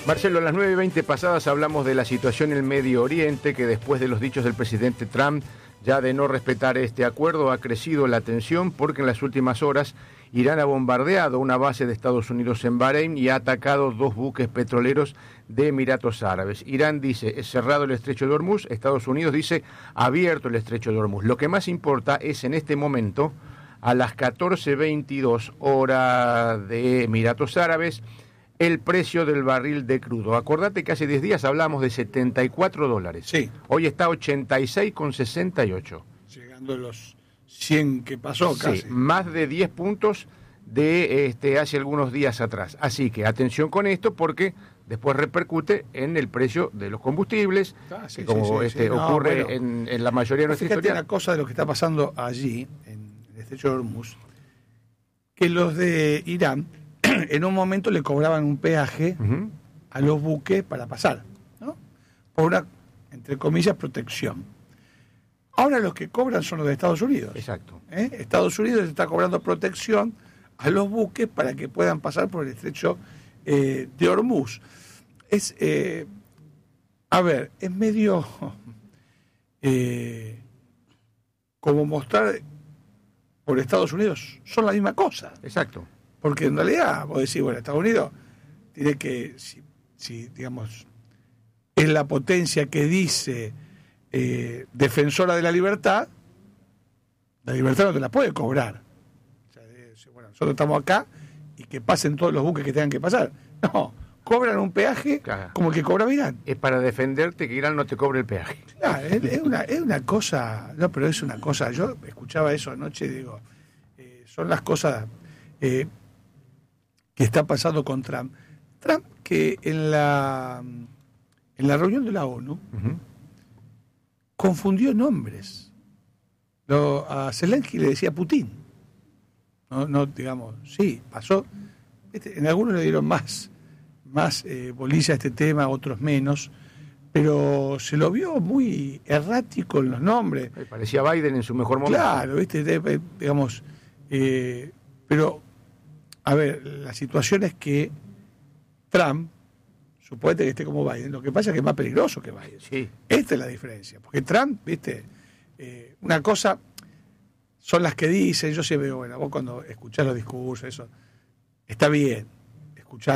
Marcelo, a las 9:20 pasadas hablamos de la situación en el Medio Oriente, que después de los dichos del presidente Trump, ya de no respetar este acuerdo, ha crecido la tensión porque en las últimas horas Irán ha bombardeado una base de Estados Unidos en Bahrein y ha atacado 2 buques petroleros de Emiratos Árabes. Irán dice, es cerrado el estrecho de Hormuz, Estados Unidos dice, abierto el estrecho de Hormuz. Lo que más importa es en este momento, a las 14:22 hora de Emiratos Árabes, el precio del barril de crudo. Acordate que hace 10 días hablamos de $74. Sí. Hoy está 86,68. Llegando a los 100 que pasó casi. Sí, más de 10 puntos de hace algunos días atrás. Así que atención con esto porque después repercute en el precio de los combustibles, Sí, que como ocurre bueno, en la mayoría de nuestra fíjate historia. una cosa de lo que está pasando allí, en el estrecho de Hormuz, que los de Irán en un momento le cobraban un peaje a los buques para pasar, ¿no? Por una, entre comillas, protección. Ahora los que cobran son los de Estados Unidos. Exacto. Estados Unidos está cobrando protección a los buques para que puedan pasar por el estrecho de Hormuz. Es medio como mostrar por Estados Unidos son la misma cosa. Exacto. Porque en realidad, vos decís, bueno, Estados Unidos tiene que, si digamos, es la potencia que dice defensora de la libertad no te la puede cobrar. O sea, bueno, nosotros estamos acá y que pasen todos los buques que tengan que pasar. No, cobran un peaje como el que cobra Irán. Es para defenderte que Irán no te cobre el peaje. Claro, es una cosa, no, pero es una cosa, yo escuchaba eso anoche y digo, son las cosas que está pasando con Trump. Trump que en la reunión de la ONU confundió nombres. A Zelensky le decía Putin. No, digamos, sí, pasó. En algunos le dieron más bolilla a este tema, otros menos, pero se lo vio muy errático en los nombres. Parecía Biden en su mejor momento. Claro, digamos, pero a ver, la situación es que Trump, suponete que esté como Biden, lo que pasa es que es más peligroso que Biden. Sí. Esta es la diferencia, porque Trump, una cosa son las que dicen, yo siempre digo, bueno, vos cuando escuchás los discursos, eso, está bien, escuchar